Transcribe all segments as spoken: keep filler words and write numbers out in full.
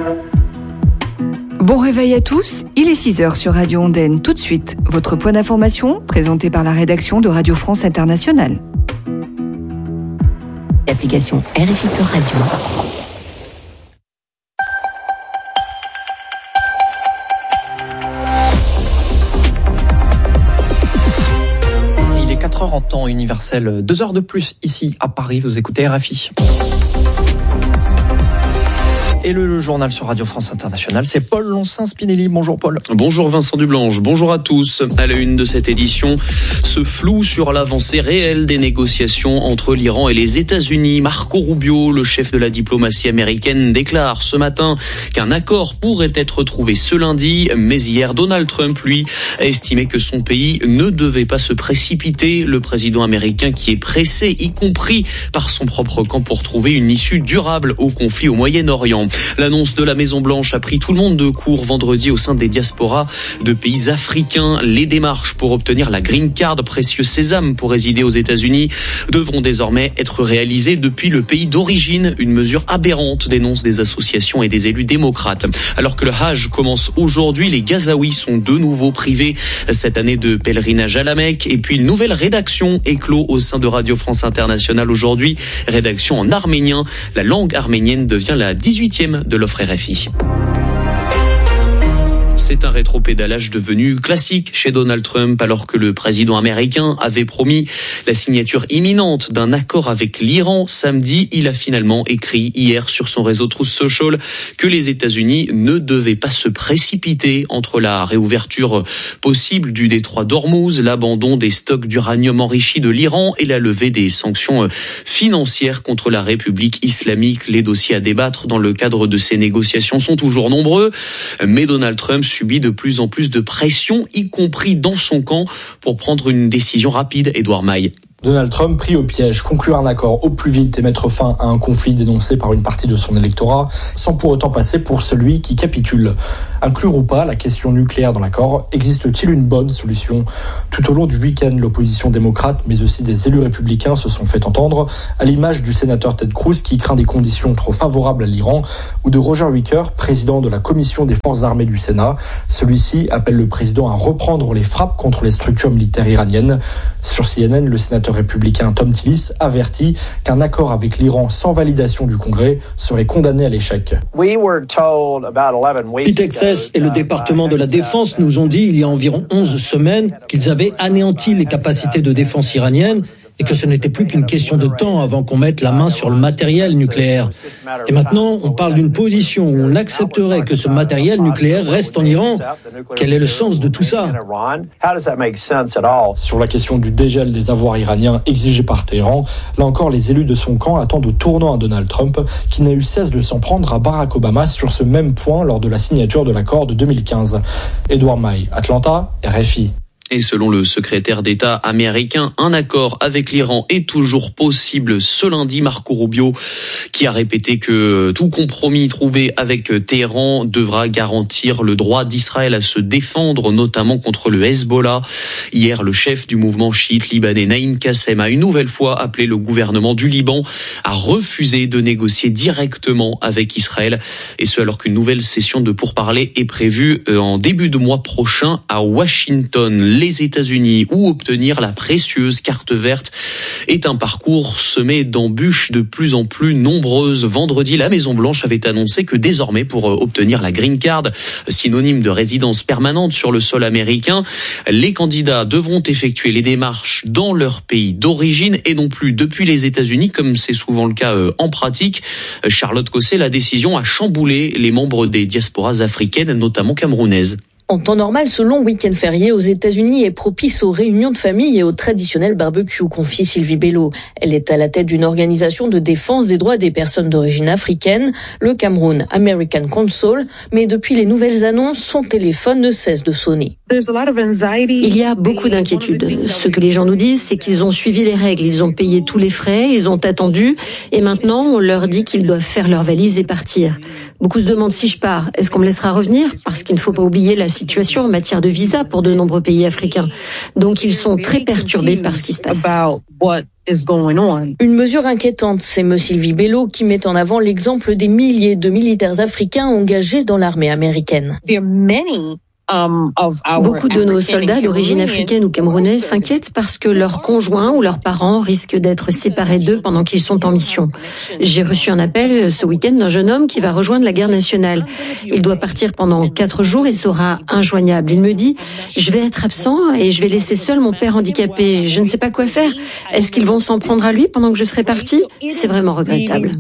Bon réveil à tous, il est six heures sur Radio Ondaine. Tout de suite, votre point d'information présenté par la rédaction de Radio France Internationale. L'application R F I Pure Radio. Il est quatre heures en temps universel, deux heures de plus ici à Paris, vous écoutez R F I. Et le, le journal sur Radio France Internationale, c'est Paul Loncin-Spinelli. Bonjour Paul. Bonjour Vincent Dublanche, bonjour à tous. À la une de cette édition, ce flou sur l'avancée réelle des négociations entre l'Iran et les États-Unis. Marco Rubio, le chef de la diplomatie américaine, déclare ce matin qu'un accord pourrait être trouvé ce lundi. Mais hier, Donald Trump, lui, a estimé que son pays ne devait pas se précipiter. Le président américain qui est pressé, y compris par son propre camp, pour trouver une issue durable au conflit au Moyen-Orient. L'annonce de la Maison-Blanche a pris tout le monde de court vendredi au sein des diasporas de pays africains. Les démarches pour obtenir la green card, précieux sésame pour résider aux États-Unis, devront désormais être réalisées depuis le pays d'origine. Une mesure aberrante, dénoncent des associations et des élus démocrates. Alors que le Hajj commence aujourd'hui, les Gazaouis sont de nouveau privés cette année de pèlerinage à la Mecque. Et puis une nouvelle rédaction éclot au sein de Radio France Internationale aujourd'hui. Rédaction en arménien. La langue arménienne devient la dix-huitième de l'offre R F I. C'est un rétropédalage devenu classique chez Donald Trump alors que le président américain avait promis la signature imminente d'un accord avec l'Iran samedi. Il a finalement écrit hier sur son réseau Truth Social que les États-Unis ne devaient pas se précipiter entre la réouverture possible du détroit d'Ormuz, l'abandon des stocks d'uranium enrichi de l'Iran et la levée des sanctions financières contre la République islamique. Les dossiers à débattre dans le cadre de ces négociations sont toujours nombreux, mais Donald Trump subit de plus en plus de pression, y compris dans son camp, pour prendre une décision rapide. Édouard Maille. Donald Trump pris au piège, conclure un accord au plus vite et mettre fin à un conflit dénoncé par une partie de son électorat, sans pour autant passer pour celui qui capitule. Inclure ou pas la question nucléaire dans l'accord, existe-t-il une bonne solution ? Tout au long du week-end, l'opposition démocrate, mais aussi des élus républicains se sont fait entendre, à l'image du sénateur Ted Cruz qui craint des conditions trop favorables à l'Iran, ou de Roger Wicker, président de la commission des forces armées du Sénat. Celui-ci appelle le président à reprendre les frappes contre les structures militaires iraniennes. Sur C N N, le sénateur républicain Tom Tillis avertit qu'un accord avec l'Iran sans validation du Congrès serait condamné à l'échec. Pete Hexes et le département de la Défense nous ont dit il y a environ onze semaines qu'ils avaient anéanti les capacités de défense iraniennes et que ce n'était plus qu'une question de temps avant qu'on mette la main sur le matériel nucléaire. Et maintenant, on parle d'une position où on accepterait que ce matériel nucléaire reste en Iran. Quel est le sens de tout ça ? Sur la question du dégel des avoirs iraniens exigés par Téhéran, là encore, les élus de son camp attendent au tournant à Donald Trump, qui n'a eu cesse de s'en prendre à Barack Obama sur ce même point lors de la signature de l'accord de deux mille quinze. Édouard Maille, Atlanta, R F I. Et selon le secrétaire d'État américain, un accord avec l'Iran est toujours possible ce lundi. Marco Rubio qui a répété que tout compromis trouvé avec Téhéran devra garantir le droit d'Israël à se défendre, notamment contre le Hezbollah. Hier, le chef du mouvement chiite libanais Naïm Kassem a une nouvelle fois appelé le gouvernement du Liban à refuser de négocier directement avec Israël. Et ce alors qu'une nouvelle session de pourparlers est prévue en début de mois prochain à Washington. Les États-Unis ou obtenir la précieuse carte verte est un parcours semé d'embûches de plus en plus nombreuses. Vendredi, la Maison-Blanche avait annoncé que désormais, pour obtenir la green card, synonyme de résidence permanente sur le sol américain, les candidats devront effectuer les démarches dans leur pays d'origine et non plus depuis les États-Unis, comme c'est souvent le cas en pratique. Charlotte Cosset, la décision a chamboulé les membres des diasporas africaines, notamment camerounaises. En temps normal, ce long week-end férié aux États-Unis est propice aux réunions de famille et au traditionnel barbecue, confie Sylvie Bello. Elle est à la tête d'une organisation de défense des droits des personnes d'origine africaine, le Cameroun American Council, mais depuis les nouvelles annonces, son téléphone ne cesse de sonner. Il y a beaucoup d'inquiétudes. Ce que les gens nous disent, c'est qu'ils ont suivi les règles, ils ont payé tous les frais, ils ont attendu, et maintenant on leur dit qu'ils doivent faire leurs valises et partir. Beaucoup se demandent si je pars, est-ce qu'on me laissera revenir ? Parce qu'il ne faut pas oublier la situation en matière de visa pour de nombreux pays africains. Donc ils sont très perturbés par ce qui se passe. Une mesure inquiétante, c'est M. Sylvie Bello qui met en avant l'exemple des milliers de militaires africains engagés dans l'armée américaine. Beaucoup de nos soldats d'origine africaine ou camerounaise s'inquiètent parce que leurs conjoints ou leurs parents risquent d'être séparés d'eux pendant qu'ils sont en mission. J'ai reçu un appel ce week-end d'un jeune homme qui va rejoindre la garde nationale. Il doit partir pendant quatre jours et sera injoignable. Il me dit « Je vais être absent et je vais laisser seul mon père handicapé. Je ne sais pas quoi faire. Est-ce qu'ils vont s'en prendre à lui pendant que je serai parti ?» C'est vraiment regrettable.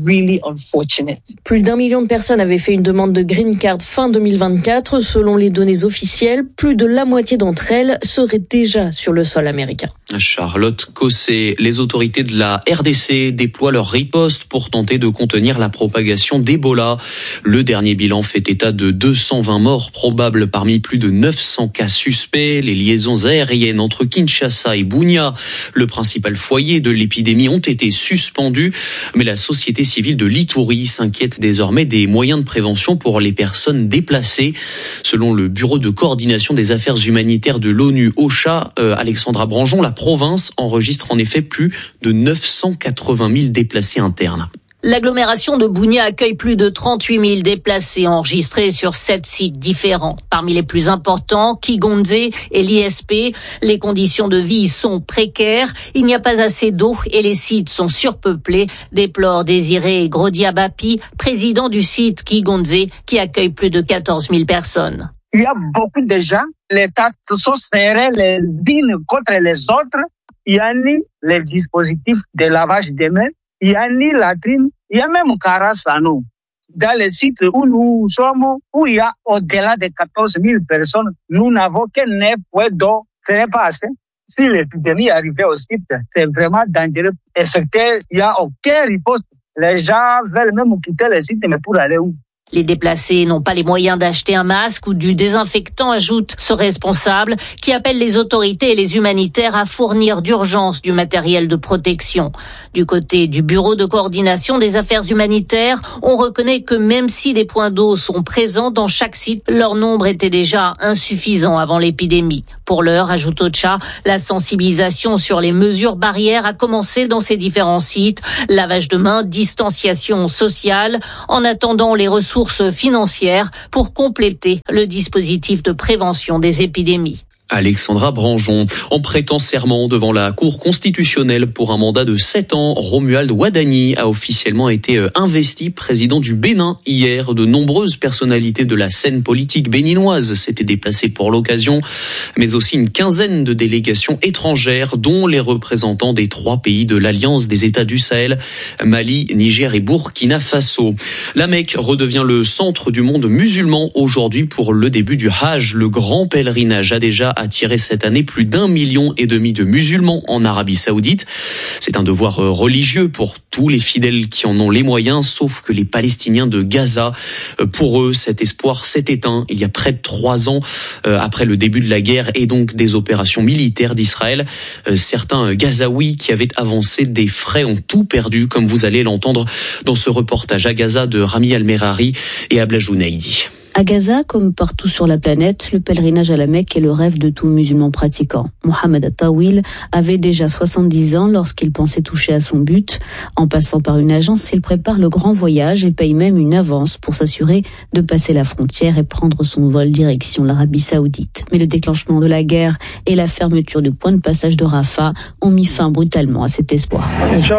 Plus d'un million de personnes avaient fait une demande de green card fin deux mille vingt-quatre. Selon les données officielles, plus de la moitié d'entre elles seraient déjà sur le sol américain. Charlotte Cosset, les autorités de la R D C déploient leur riposte pour tenter de contenir la propagation d'Ebola. Le dernier bilan fait état de deux cent vingt morts probables parmi plus de neuf cents cas suspects. Les liaisons aériennes entre Kinshasa et Bunia, le principal foyer de l'épidémie, ont été suspendues. Mais la société civile de l'Itourie s'inquiète désormais des moyens de prévention pour les personnes déplacées. Selon le bureau de coordination des affaires humanitaires de l'ONU, OCHA, euh, Alexandra Branjon, la province enregistre en effet plus de neuf cent quatre-vingt mille déplacés internes. L'agglomération de Bunia accueille plus de trente-huit mille déplacés enregistrés sur sept sites différents. Parmi les plus importants, Kigonze et l'I S P. Les conditions de vie sont précaires. Il n'y a pas assez d'eau et les sites sont surpeuplés, déplore Désiré Grodiabapi, président du site Kigonze, qui accueille plus de quatorze mille personnes. Il y a beaucoup de gens, les taxes sont serrées les unes contre les autres. Il n'y a ni les dispositifs de lavage des mains, il n'y a ni latrine, il y a même carrosse à nous. Dans les sites où nous sommes, où il y a au-delà de quatorze mille personnes, nous n'avons que neuf points d'eau. Ce n'est pas assez. Si l'épidémie arrivait au site, c'est vraiment dangereux. Et c'est qu'il n'y a aucune riposte. Les gens veulent même quitter le site, mais pour aller où? Les déplacés n'ont pas les moyens d'acheter un masque ou du désinfectant, ajoute ce responsable, qui appelle les autorités et les humanitaires à fournir d'urgence du matériel de protection. Du côté du Bureau de coordination des affaires humanitaires, on reconnaît que même si des points d'eau sont présents dans chaque site, leur nombre était déjà insuffisant avant l'épidémie. Pour l'heure, ajoute OCHA, la sensibilisation sur les mesures barrières a commencé dans ces différents sites. Lavage de mains, distanciation sociale, en attendant les ressources financières pour compléter le dispositif de prévention des épidémies. Alexandra Branjon. En prêtant serment devant la Cour constitutionnelle pour un mandat de sept ans, Romuald Wadani a officiellement été investi président du Bénin hier. De nombreuses personnalités de la scène politique béninoise s'étaient déplacées pour l'occasion, mais aussi une quinzaine de délégations étrangères, dont les représentants des trois pays de l'Alliance des États du Sahel, Mali, Niger et Burkina Faso. La Mecque redevient le centre du monde musulman aujourd'hui pour le début du Hajj. Le grand pèlerinage a déjà attiré cette année plus d'un million et demi de musulmans en Arabie Saoudite. C'est un devoir religieux pour tous les fidèles qui en ont les moyens, sauf que les Palestiniens de Gaza, pour eux, cet espoir s'est éteint il y a près de trois ans après le début de la guerre et donc des opérations militaires d'Israël. Certains Gazaouis qui avaient avancé des frais ont tout perdu, comme vous allez l'entendre dans ce reportage à Gaza de Rami Al-Merari et Abla Jounaidi. À Gaza, comme partout sur la planète, le pèlerinage à la Mecque est le rêve de tout musulman pratiquant. Mohamed Attawil avait déjà soixante-dix ans lorsqu'il pensait toucher à son but. En passant par une agence, il prépare le grand voyage et paye même une avance pour s'assurer de passer la frontière et prendre son vol direction l'Arabie Saoudite. Mais le déclenchement de la guerre et la fermeture du point de passage de Rafah ont mis fin brutalement à cet espoir.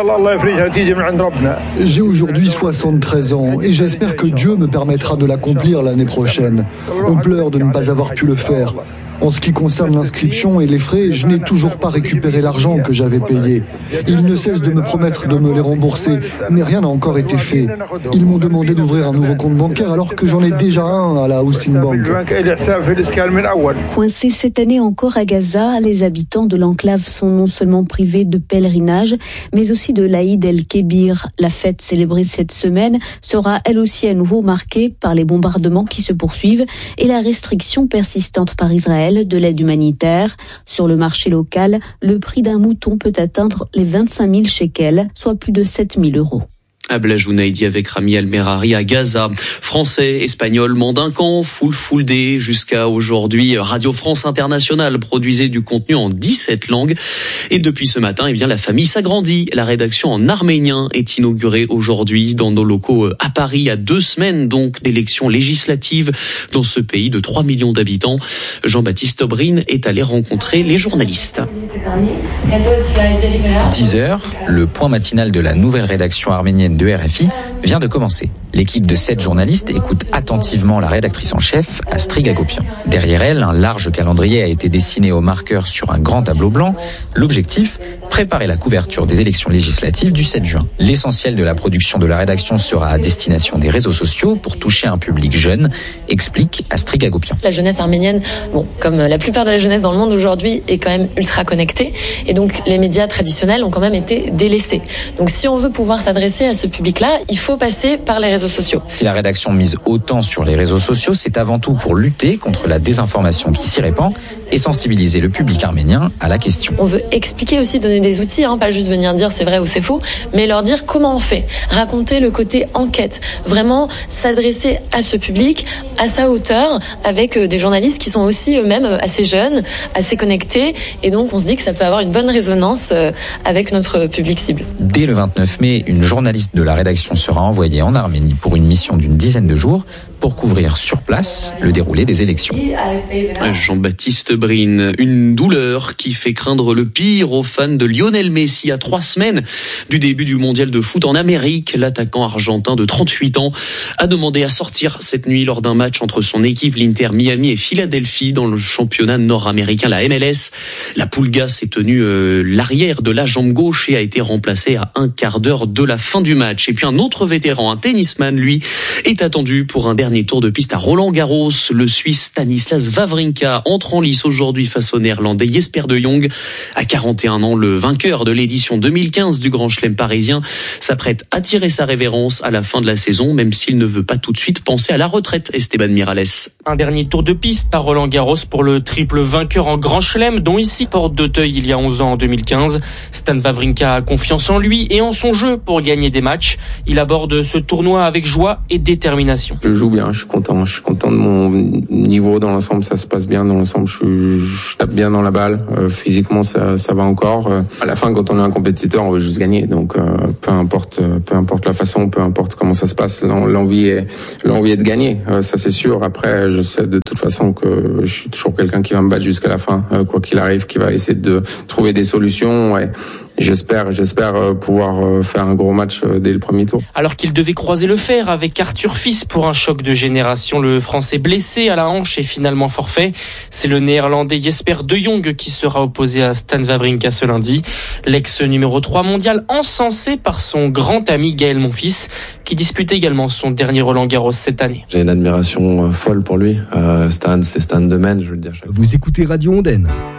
J'ai aujourd'hui soixante-treize ans et j'espère que Dieu me permettra de l'accomplir l'année prochaine. On pleure de ne pas avoir pu le faire. En ce qui concerne l'inscription et les frais, je n'ai toujours pas récupéré l'argent que j'avais payé. Ils ne cessent de me promettre de me les rembourser, mais rien n'a encore été fait. Ils m'ont demandé d'ouvrir un nouveau compte bancaire alors que j'en ai déjà un à la Housing Bank. Coincés cette année encore à Gaza, les habitants de l'enclave sont non seulement privés de pèlerinage, mais aussi de l'Aïd el-Kébir. La fête célébrée cette semaine sera elle aussi à nouveau marquée par les bombardements qui se poursuivent et la restriction persistante par Israël de l'aide humanitaire. Sur le marché local, le prix d'un mouton peut atteindre les vingt-cinq mille shekels, soit plus de sept mille euros. Abla Jounaidi avec Rami El-Merari à Gaza. Français, Espagnols, mandinquants, full full day jusqu'à aujourd'hui. Radio France Internationale produisait du contenu en dix-sept langues. Et depuis ce matin, eh bien, la famille s'agrandit. La rédaction en arménien est inaugurée aujourd'hui dans nos locaux à Paris, à deux semaines donc d'élections législatives dans ce pays de trois millions d'habitants. Jean-Baptiste Obrine est allé rencontrer les journalistes. dix heures, le point matinal de la nouvelle rédaction arménienne de R F I vient de commencer. L'équipe de sept journalistes écoute attentivement la rédactrice en chef, Astrid Gagopian. Derrière elle, un large calendrier a été dessiné au marqueur sur un grand tableau blanc. L'objectif, préparer la couverture des élections législatives du sept juin. L'essentiel de la production de la rédaction sera à destination des réseaux sociaux pour toucher un public jeune, explique Astrid Gagopian. La jeunesse arménienne, bon, comme la plupart de la jeunesse dans le monde aujourd'hui, est quand même ultra connectée. Et donc, les médias traditionnels ont quand même été délaissés. Donc, si on veut pouvoir s'adresser à ce public-là, il faut passer par les réseaux sociaux. Si la rédaction mise autant sur les réseaux sociaux, c'est avant tout pour lutter contre la désinformation qui s'y répand et sensibiliser le public arménien à la question. On veut expliquer aussi, donner des outils, hein, pas juste venir dire c'est vrai ou c'est faux, mais leur dire comment on fait, raconter le côté enquête, vraiment s'adresser à ce public, à sa hauteur, avec des journalistes qui sont aussi eux-mêmes assez jeunes, assez connectés, et donc on se dit que ça peut avoir une bonne résonance avec notre public cible. Dès le vingt-neuf mai, une journaliste de la rédaction sera envoyée en Arménie pour une mission d'une dizaine de jours pour couvrir sur place le déroulé des élections. Jean-Baptiste Brine, une douleur qui fait craindre le pire aux fans de Lionel Messi. À trois semaines du début du mondial de foot en Amérique, l'attaquant argentin de trente-huit ans a demandé à sortir cette nuit lors d'un match entre son équipe, l'Inter Miami et Philadelphie, dans le championnat nord-américain, la M L S. La Pulga s'est tenue euh, l'arrière de la jambe gauche et a été remplacée à un quart d'heure de la fin du match. Et puis un autre vétéran, un tennisman, lui, est attendu pour un dernier tour de piste à Roland-Garros. Le Suisse Stanislas Wawrinka entre en lice aujourd'hui face au Néerlandais Jesper de Jong. À quarante et un ans, le vainqueur de l'édition deux mille quinze du Grand Chelem parisien s'apprête à tirer sa révérence à la fin de la saison, même s'il ne veut pas tout de suite penser à la retraite. Esteban Miralles. Un dernier tour de piste à Roland-Garros pour le triple vainqueur en Grand Chelem, dont ici porte d'Auteuil il y a onze ans en deux mille quinze. Stan Wawrinka a confiance en lui et en son jeu pour gagner des matchs. Il aborde ce tournoi avec joie et détermination. Je joue bien, je suis content. Je suis content de mon niveau dans l'ensemble, ça se passe bien dans l'ensemble. Je, je tape bien dans la balle. Euh, physiquement, ça, ça va encore. Euh, à la fin, quand on est un compétiteur, on veut juste gagner. Donc, euh, peu importe, peu importe la façon, peu importe comment ça se passe, l'envie est, l'envie est de gagner. Euh, ça, c'est sûr. Après, je sais de toute façon que je suis toujours quelqu'un qui va me battre jusqu'à la fin, euh, quoi qu'il arrive, qui va essayer de trouver des solutions. Ouais. J'espère, j'espère pouvoir faire un gros match dès le premier tour. Alors qu'il devait croiser le fer avec Arthur Fils pour un choc de génération, le Français blessé à la hanche est finalement forfait. C'est le Néerlandais Jesper de Jong qui sera opposé à Stan Wawrinka ce lundi. L'ex numéro trois mondial encensé par son grand ami Gaël Monfils, qui dispute également son dernier Roland-Garros cette année. J'ai une admiration folle pour lui. Euh, Stan, c'est Stan de Men, je veux le dire. Vous écoutez Radio Ondaine.